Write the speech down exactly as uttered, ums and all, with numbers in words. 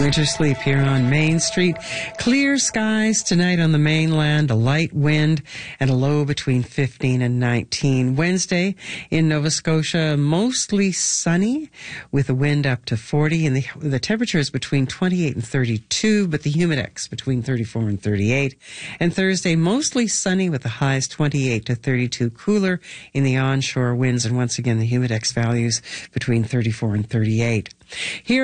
Winter sleep here on Main Street. Clear skies tonight on the mainland, a light wind and a low between fifteen and nineteen. Wednesday in Nova Scotia, mostly sunny with a wind up to forty, and the, the temperature is between twenty-eight and thirty-two, but the humidex between thirty-four and thirty-eight. And Thursday, mostly sunny with the highs twenty-eight to thirty-two, cooler in the onshore winds, and once again the humidex values between thirty-four and thirty-eight. Here